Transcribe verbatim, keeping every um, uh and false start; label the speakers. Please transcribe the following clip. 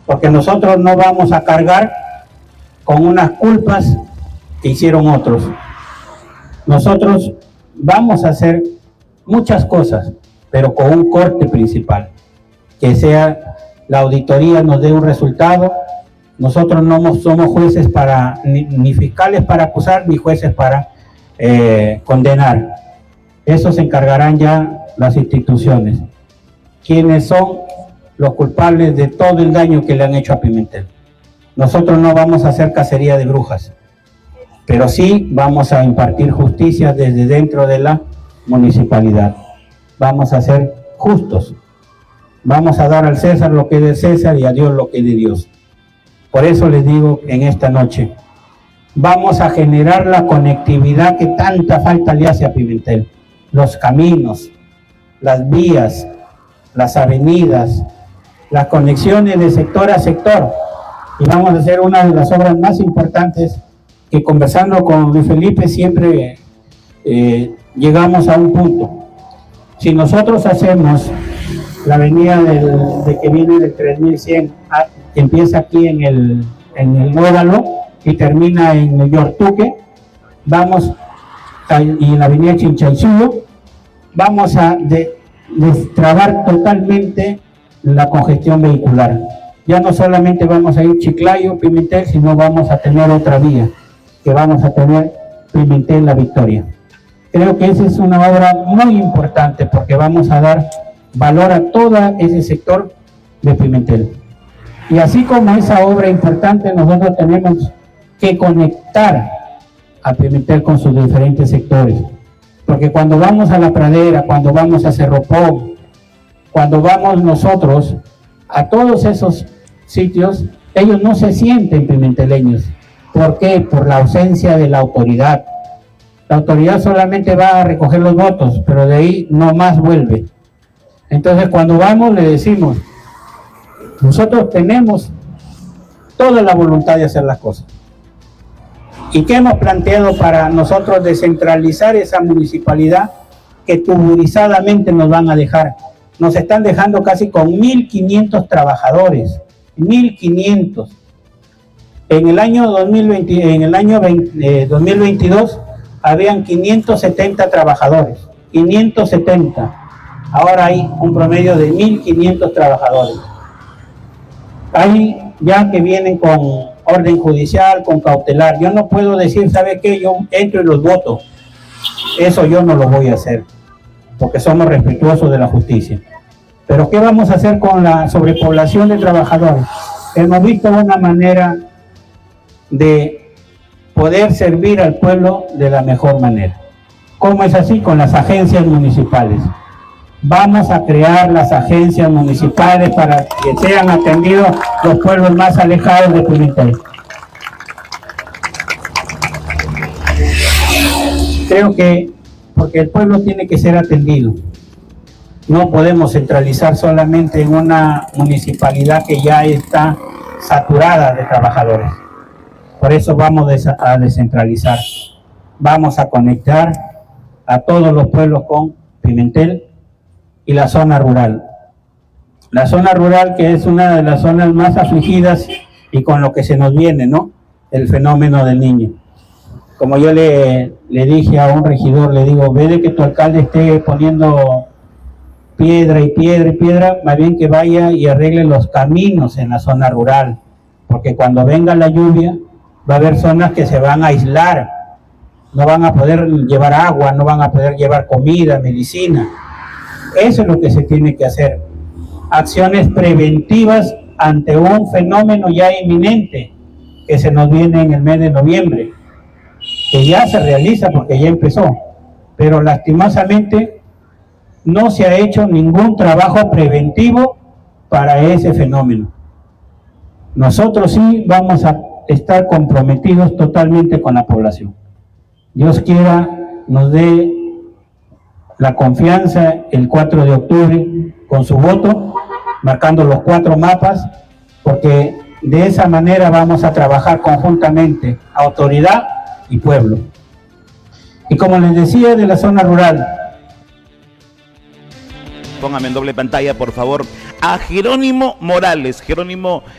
Speaker 1: porque nosotros no vamos a cargar con unas culpas que hicieron otros. Nosotros vamos a hacer muchas cosas, pero con un corte principal, que sea la auditoría nos dé un resultado. Nosotros no somos jueces para, ni, ni fiscales para acusar, ni jueces para eh, condenar. Eso se encargarán ya las instituciones. ¿Quiénes son los culpables de todo el daño que le han hecho a Pimentel? Nosotros no vamos a hacer cacería de brujas, pero sí vamos a impartir justicia desde dentro de la municipalidad. Vamos a ser justos. Vamos a dar al César lo que es de César y a Dios lo que es de Dios. Por eso les digo en esta noche, vamos a generar la conectividad que tanta falta le hace a Pimentel. Los caminos, las vías, las avenidas, las conexiones de sector a sector. Y vamos a hacer una de las obras más importantes que, conversando con Luis Felipe, siempre eh, llegamos a un punto. Si nosotros hacemos la avenida del, de que viene del tres mil cien, a, que empieza aquí en el, en el Módalo y termina en el Yortuque, vamos a, y en la avenida Chinchaysuyo, vamos a de, destrabar totalmente la congestión vehicular. Ya no solamente vamos a ir Chiclayo, Pimentel, sino vamos a tener otra vía, que vamos a tener Pimentel La Victoria. Creo que esa es una obra muy importante porque vamos a dar valor a todo ese sector de Pimentel. Y así como esa obra importante, nosotros tenemos que conectar a Pimentel con sus diferentes sectores. Porque cuando vamos a La Pradera, cuando vamos a Cerro Pón, cuando vamos nosotros a todos esos sitios, ellos no se sienten pimenteleños. ¿Por qué? Por la ausencia de la autoridad. La autoridad solamente va a recoger los votos, pero de ahí no más vuelve. Entonces, cuando vamos, le decimos, nosotros tenemos toda la voluntad de hacer las cosas. ¿Y qué hemos planteado para nosotros descentralizar esa municipalidad que tuburizadamente nos van a dejar? Nos están dejando casi con mil quinientos trabajadores, mil quinientos. En el año dos mil veinte, en el año veinte, eh, dos mil veintidós habían quinientos setenta trabajadores, quinientos setenta. Ahora hay un promedio de mil quinientos trabajadores. Hay ya que vienen con orden judicial, con cautelar. Yo no puedo decir, ¿sabe qué? Yo entro y los voto. Eso yo no lo voy a hacer, porque somos respetuosos de la justicia. Pero ¿qué vamos a hacer con la sobrepoblación de trabajadores? Hemos visto una manera de poder servir al pueblo de la mejor manera. ¿Cómo es así? Con las agencias municipales. Vamos a crear las agencias municipales para que sean atendidos los pueblos más alejados de Pimentel. Creo que porque el pueblo tiene que ser atendido. No podemos centralizar solamente en una municipalidad que ya está saturada de trabajadores. Por eso vamos a descentralizar. Vamos a conectar a todos los pueblos con Pimentel y la zona rural. La zona rural, que es una de las zonas más afligidas y con lo que se nos viene, ¿no? El fenómeno del niño. Como yo le, le dije a un regidor, le digo, ve de que tu alcalde esté poniendo piedra y piedra y piedra, más bien que vaya y arregle los caminos en la zona rural, porque cuando venga la lluvia va a haber zonas que se van a aislar, no van a poder llevar agua, no van a poder llevar comida, medicina. Eso es lo que se tiene que hacer. Acciones preventivas ante un fenómeno ya inminente que se nos viene en el mes de noviembre, que ya se realiza porque ya empezó, pero lastimosamente no se ha hecho ningún trabajo preventivo para ese fenómeno. Nosotros sí vamos a estar comprometidos totalmente con la población. Dios quiera nos dé la confianza el cuatro de octubre con su voto, marcando los cuatro mapas, porque de esa manera vamos a trabajar conjuntamente, autoridad y pueblo. Y como les decía, de la zona rural.
Speaker 2: Póngame en doble pantalla, por favor, a Jerónimo Morales. Jerónimo